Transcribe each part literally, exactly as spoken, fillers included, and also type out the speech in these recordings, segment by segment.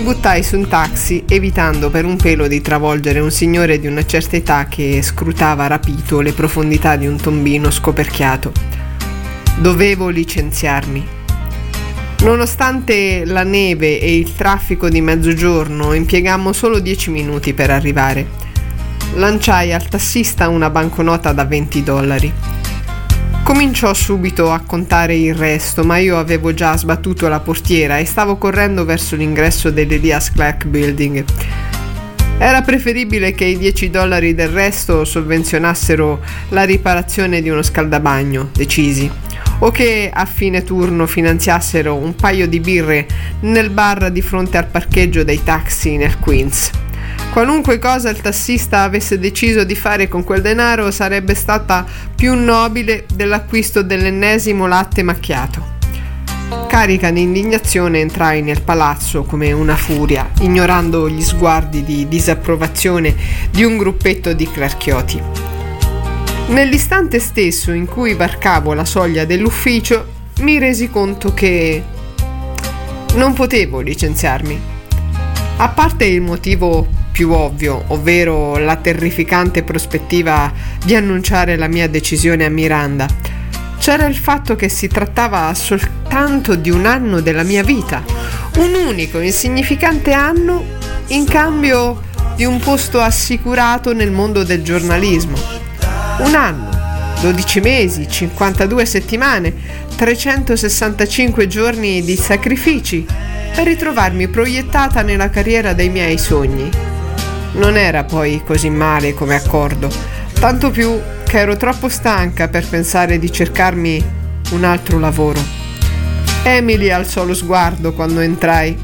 buttai su un taxi, evitando per un pelo di travolgere un signore di una certa età che scrutava rapito le profondità di un tombino scoperchiato. Dovevo licenziarmi. Nonostante la neve e il traffico di mezzogiorno, impiegammo solo dieci minuti per arrivare. Lanciai al tassista una banconota da venti dollari. Cominciò subito a contare il resto, ma io avevo già sbattuto la portiera e stavo correndo verso l'ingresso dell'Elias Clark Building. Era preferibile che i dieci dollari del resto sovvenzionassero la riparazione di uno scaldabagno, decisi, o che a fine turno finanziassero un paio di birre nel bar di fronte al parcheggio dei taxi nel Queens. Qualunque cosa il tassista avesse deciso di fare con quel denaro sarebbe stata più nobile dell'acquisto dell'ennesimo latte macchiato. Carica di indignazione entrai nel palazzo come una furia, ignorando gli sguardi di disapprovazione di un gruppetto di clerchioti. Nell'istante stesso in cui varcavo la soglia dell'ufficio, mi resi conto che non potevo licenziarmi. A parte il motivo più ovvio, ovvero la terrificante prospettiva di annunciare la mia decisione a Miranda, c'era il fatto che si trattava soltanto di un anno della mia vita, un unico insignificante anno in cambio di un posto assicurato nel mondo del giornalismo. Un anno, dodici mesi, cinquantadue settimane, trecentosessantacinque giorni di sacrifici per ritrovarmi proiettata nella carriera dei miei sogni. Non era poi così male come accordo, tanto più che ero troppo stanca per pensare di cercarmi un altro lavoro. Emily alzò lo sguardo quando entrai.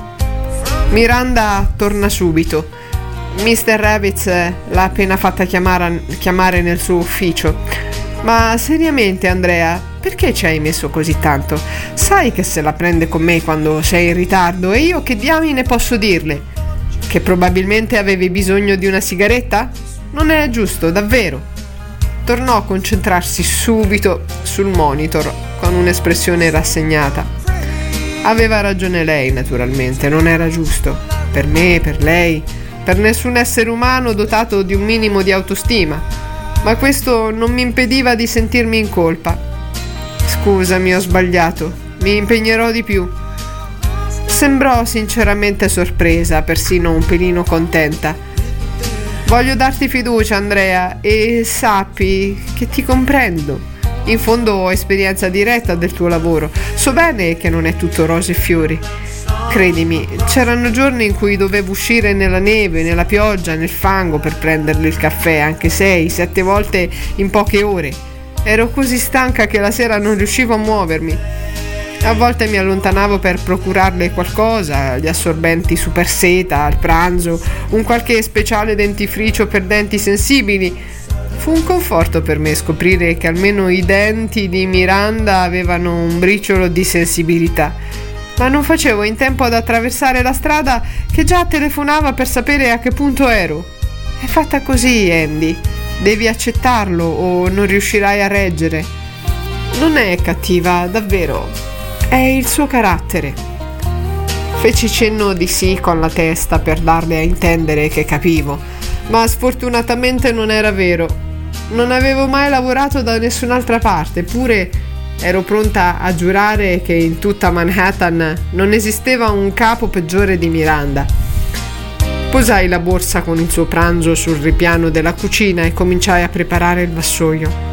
Miranda torna subito. mister Ravitz l'ha appena fatta chiamare, chiamare nel suo ufficio. Ma seriamente, Andrea, perché ci hai messo così tanto? Sai che se la prende con me quando sei in ritardo, e io che diamine posso dirle? Che probabilmente avevi bisogno di una sigaretta? Non è giusto, davvero. Tornò a concentrarsi subito sul monitor con un'espressione rassegnata. Aveva ragione lei, naturalmente, non era giusto. Per me, per lei, per nessun essere umano dotato di un minimo di autostima. Ma questo non mi impediva di sentirmi in colpa. Scusami, ho sbagliato. Mi impegnerò di più. Sembrò sinceramente sorpresa, persino un pelino contenta. Voglio darti fiducia, Andrea, e sappi che ti comprendo. In fondo ho esperienza diretta del tuo lavoro. So bene che non è tutto rose e fiori. Credimi, c'erano giorni in cui dovevo uscire nella neve, nella pioggia, nel fango per prenderle il caffè, anche sei, sette volte in poche ore. Ero così stanca che la sera non riuscivo a muovermi. A volte mi allontanavo per procurarle qualcosa, gli assorbenti super seta al pranzo, un qualche speciale dentifricio per denti sensibili. Fu un conforto per me scoprire che almeno i denti di Miranda avevano un briciolo di sensibilità. Ma non facevo in tempo ad attraversare la strada che già telefonava per sapere a che punto ero. È fatta così, Andy. Devi accettarlo o non riuscirai a reggere. Non è cattiva, davvero. È il suo carattere. Feci cenno di sì con la testa per darle a intendere che capivo, ma sfortunatamente non era vero. Non avevo mai lavorato da nessun'altra parte, eppure ero pronta a giurare che in tutta Manhattan non esisteva un capo peggiore di Miranda. Posai la borsa con il suo pranzo sul ripiano della cucina e cominciai a preparare il vassoio.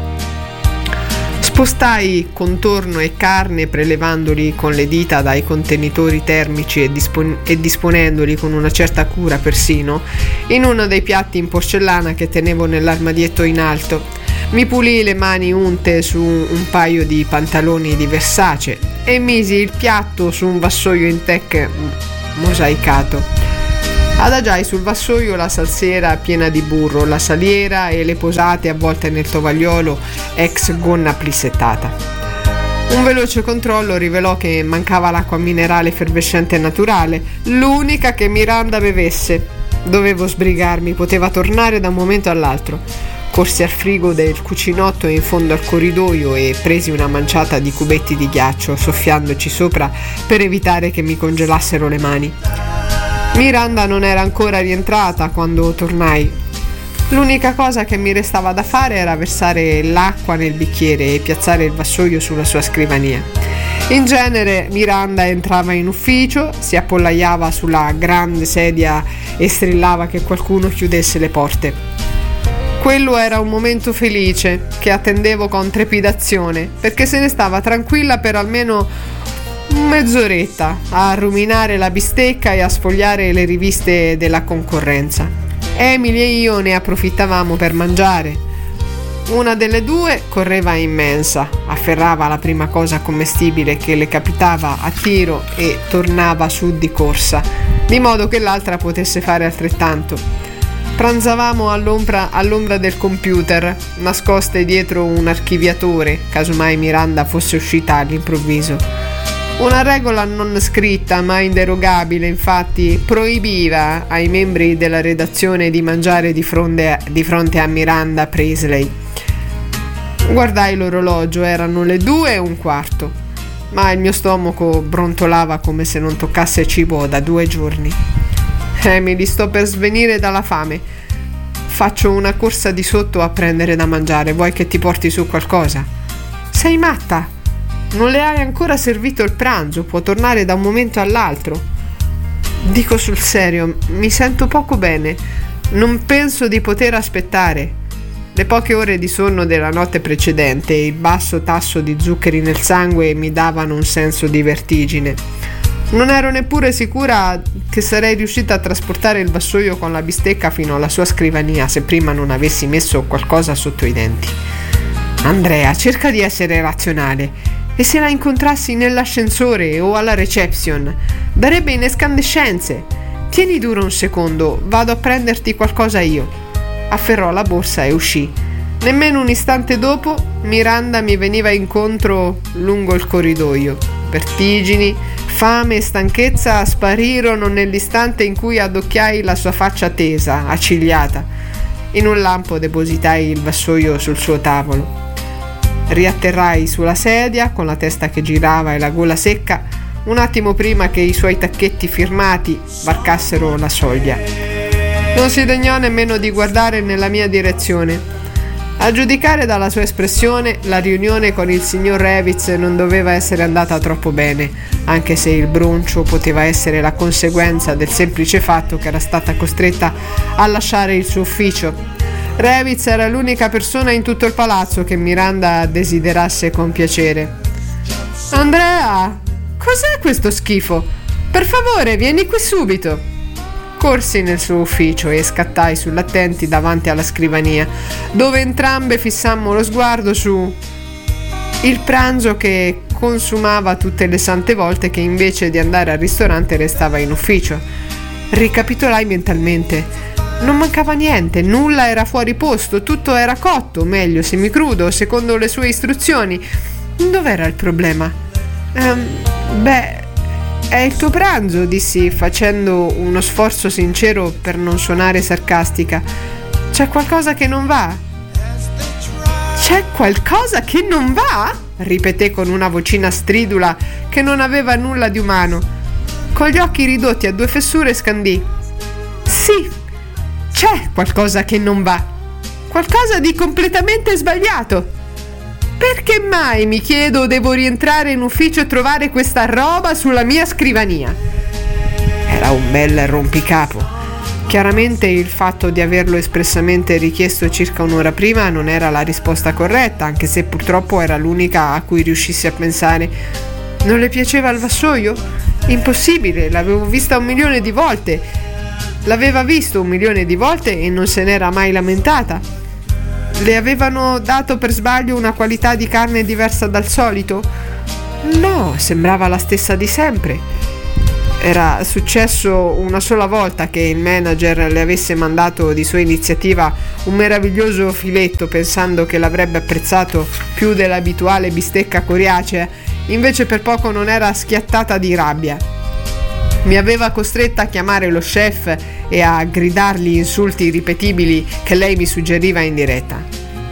Spostai contorno e carne prelevandoli con le dita dai contenitori termici e, dispon- e disponendoli con una certa cura persino in uno dei piatti in porcellana che tenevo nell'armadietto in alto. Mi pulii le mani unte su un paio di pantaloni di Versace e misi il piatto su un vassoio in tech mosaicato. Adagiai sul vassoio la salsiera piena di burro, la saliera e le posate avvolte nel tovagliolo ex gonna plissettata. Un veloce controllo rivelò che mancava l'acqua minerale effervescente naturale, l'unica che Miranda bevesse. Dovevo sbrigarmi, poteva tornare da un momento all'altro. Corsi al frigo del cucinotto in fondo al corridoio e presi una manciata di cubetti di ghiaccio, soffiandoci sopra per evitare che mi congelassero le mani. Miranda non era ancora rientrata quando tornai. L'unica cosa che mi restava da fare era versare l'acqua nel bicchiere e piazzare il vassoio sulla sua scrivania. In genere Miranda entrava in ufficio, si appollaiava sulla grande sedia e strillava che qualcuno chiudesse le porte. Quello era un momento felice che attendevo con trepidazione, perché se ne stava tranquilla per almeno mezz'oretta a ruminare la bistecca e a sfogliare le riviste della concorrenza. Emily e io ne approfittavamo per mangiare. Una delle due correva in mensa, afferrava la prima cosa commestibile che le capitava a tiro e tornava su di corsa, di modo che l'altra potesse fare altrettanto. Pranzavamo all'ombra, all'ombra del computer, nascoste dietro un archiviatore, casomai Miranda fosse uscita all'improvviso. Una regola non scritta ma inderogabile, infatti, proibiva ai membri della redazione di mangiare di fronte a, di fronte a Miranda Priestley. Guardai l'orologio, erano le due e un quarto, ma il mio stomaco brontolava come se non toccasse cibo da due giorni. Emily, sto per svenire dalla fame. Faccio una corsa di sotto a prendere da mangiare, vuoi che ti porti su qualcosa? Sei matta? Non le hai ancora servito il pranzo, può tornare da un momento all'altro. Dico sul serio, mi sento poco bene, non penso di poter aspettare. Le poche ore di sonno della notte precedente e il basso tasso di zuccheri nel sangue mi davano un senso di vertigine. Non ero neppure sicura che sarei riuscita a trasportare il vassoio con la bistecca fino alla sua scrivania se prima non avessi messo qualcosa sotto i denti. Andrea, cerca di essere razionale. E se la incontrassi nell'ascensore o alla reception? Darebbe in escandescenze. Tieni duro un secondo, vado a prenderti qualcosa io. Afferrò la borsa e uscì. Nemmeno un istante dopo Miranda mi veniva incontro lungo il corridoio. Vertigini, fame e stanchezza sparirono nell'istante in cui addocchiai la sua faccia tesa, accigliata. In un lampo depositai il vassoio sul suo tavolo. Riatterrai sulla sedia con la testa che girava e la gola secca un attimo prima che i suoi tacchetti firmati varcassero la soglia. Non si degnò nemmeno di guardare nella mia direzione. A giudicare dalla sua espressione, la riunione con il signor Revitz non doveva essere andata troppo bene, anche se il broncio poteva essere la conseguenza del semplice fatto che era stata costretta a lasciare il suo ufficio. Revitz era l'unica persona in tutto il palazzo che Miranda desiderasse compiacere. Andrea, cos'è questo schifo? Per favore, vieni qui subito. Corsi nel suo ufficio e scattai sull'attenti davanti alla scrivania, dove entrambe fissammo lo sguardo su il pranzo che consumava tutte le sante volte che invece di andare al ristorante restava in ufficio. Ricapitolai mentalmente. Non mancava niente, nulla era fuori posto, tutto era cotto, meglio semicrudo, secondo le sue istruzioni. Dov'era il problema? Ehm, beh, è il tuo pranzo, dissi, facendo uno sforzo sincero per non suonare sarcastica. C'è qualcosa che non va? C'è qualcosa che non va? Ripeté con una vocina stridula che non aveva nulla di umano. Con gli occhi ridotti a due fessure scandì. Sì, c'è qualcosa che non va. Qualcosa di completamente sbagliato. Perché mai, mi chiedo, devo rientrare in ufficio e trovare questa roba sulla mia scrivania? Era un bel rompicapo. Chiaramente il fatto di averlo espressamente richiesto circa un'ora prima non era la risposta corretta, anche se purtroppo era l'unica a cui riuscissi a pensare. Non le piaceva il vassoio? Impossibile, l'avevo vista un milione di volte. L'aveva visto un milione di volte e non se n'era mai lamentata. Le avevano dato per sbaglio una qualità di carne diversa dal solito? No, sembrava la stessa di sempre. Era successo una sola volta che il manager le avesse mandato di sua iniziativa un meraviglioso filetto pensando che l'avrebbe apprezzato più dell'abituale bistecca coriacea, invece per poco non era schiattata di rabbia. Mi aveva costretta a chiamare lo chef e a gridargli insulti irripetibili che lei mi suggeriva in diretta.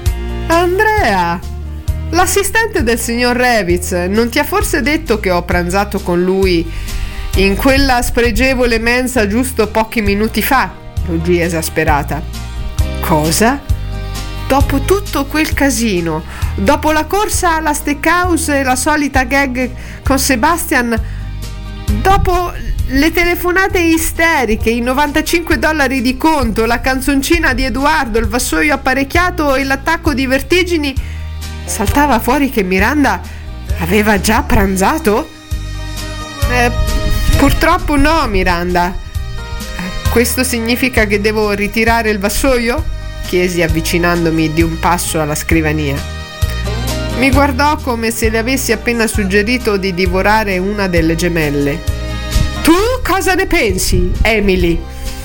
Andrea, l'assistente del signor Revitz non ti ha forse detto che ho pranzato con lui In quella spregevole mensa giusto pochi minuti fa, ruggì esasperata. Cosa? Dopo tutto quel casino, dopo la corsa alla steakhouse e la solita gag con Sebastian, dopo le telefonate isteriche, i novantacinque dollari di conto, la canzoncina di Edoardo, il vassoio apparecchiato e l'attacco di vertigini, saltava fuori che Miranda aveva già pranzato? Eh, purtroppo no, Miranda. Questo significa che devo ritirare il vassoio? Chiesi avvicinandomi di un passo alla scrivania. Mi guardò come se le avessi appena suggerito di divorare una delle gemelle. Tu cosa ne pensi, Emily?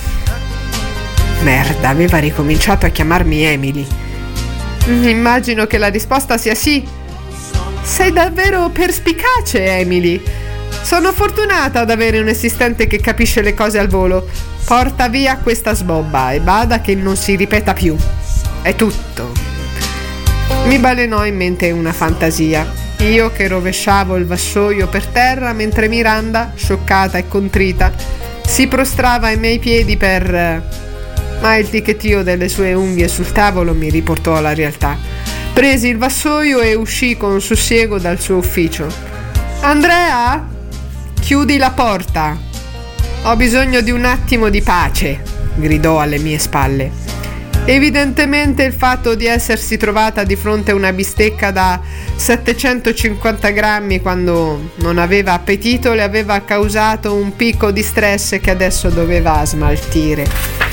Merda, aveva ricominciato a chiamarmi Emily. Immagino che la risposta sia sì. Sei davvero perspicace, Emily. Sono fortunata ad avere un assistente che capisce le cose al volo. Porta via questa sbobba e bada che non si ripeta più. È tutto. Mi balenò in mente una fantasia. Io che rovesciavo il vassoio per terra mentre Miranda, scioccata e contrita, si prostrava ai miei piedi per... Ma il ticchettio delle sue unghie sul tavolo mi riportò alla realtà. Presi il vassoio e uscì con sussiego dal suo ufficio. Andrea? Chiudi la porta. Ho bisogno di un attimo di pace, gridò alle mie spalle. Evidentemente il fatto di essersi trovata di fronte a una bistecca da settecentocinquanta grammi quando non aveva appetito le aveva causato un picco di stress che adesso doveva smaltire.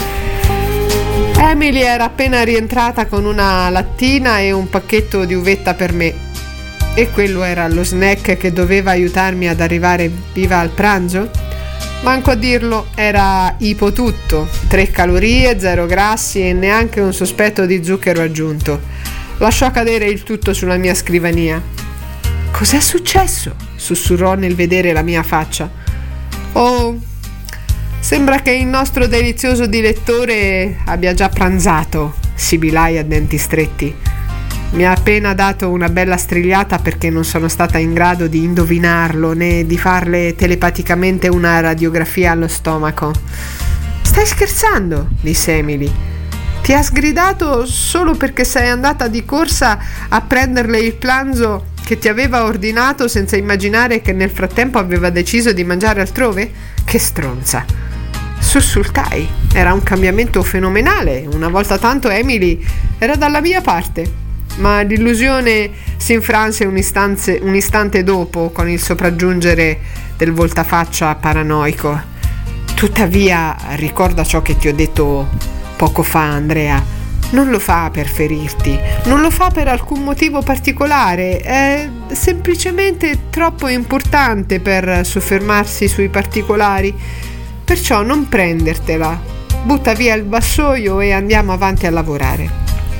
Emily era appena rientrata con una lattina e un pacchetto di uvetta per me. E quello era lo snack che doveva aiutarmi ad arrivare viva al pranzo? Manco a dirlo, era ipotutto, tre calorie, zero grassi e neanche un sospetto di zucchero aggiunto. Lasciò cadere il tutto sulla mia scrivania. Cos'è successo? Sussurrò nel vedere la mia faccia. Oh, sembra che il nostro delizioso dilettore abbia già pranzato, sibilai a denti stretti. Mi ha appena dato una bella strigliata perché non sono stata in grado di indovinarlo né di farle telepaticamente una radiografia allo stomaco. Stai scherzando? Disse Emily. Ti ha sgridato solo perché sei andata di corsa a prenderle il pranzo che ti aveva ordinato senza immaginare che nel frattempo aveva deciso di mangiare altrove? Che stronza! Sussultai. Era un cambiamento fenomenale. Una volta tanto Emily era dalla mia parte. Ma l'illusione si infranse un istante, un istante dopo con il sopraggiungere del voltafaccia paranoico. Tuttavia, ricorda ciò che ti ho detto poco fa, Andrea. Non lo fa per ferirti, non lo fa per alcun motivo particolare, è semplicemente troppo importante per soffermarsi sui particolari. Perciò non prendertela, butta via il vassoio e andiamo avanti a lavorare.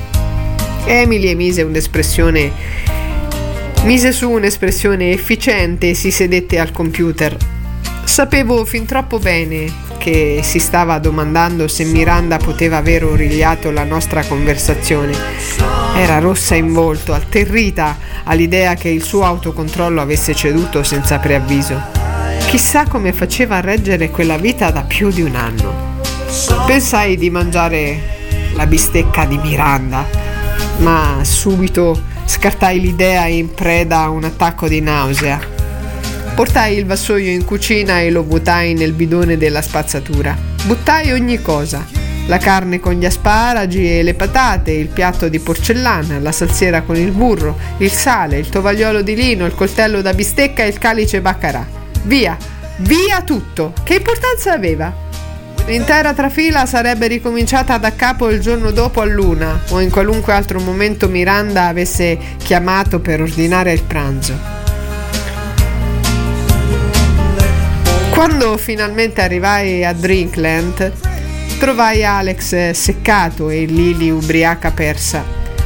Emily emise un'espressione mise su un'espressione efficiente e si sedette al computer. Sapevo fin troppo bene che si stava domandando se Miranda poteva aver origliato la nostra conversazione. Era rossa in volto, atterrita all'idea che il suo autocontrollo avesse ceduto senza preavviso. Chissà come faceva a reggere quella vita da più di un anno. Pensai di mangiare la bistecca di Miranda, ma subito scartai l'idea in preda a un attacco di nausea. Portai il vassoio in cucina e lo vuotai nel bidone della spazzatura. Buttai ogni cosa: la carne con gli asparagi e le patate, il piatto di porcellana, la salsiera con il burro, il sale, il tovagliolo di lino, il coltello da bistecca e il calice baccarà. Via, via tutto! Che importanza aveva? L'intera trafila sarebbe ricominciata da capo il giorno dopo a luna o in qualunque altro momento Miranda avesse chiamato per ordinare il pranzo. Quando finalmente arrivai a Drinkland, trovai Alex seccato e Lily ubriaca persa.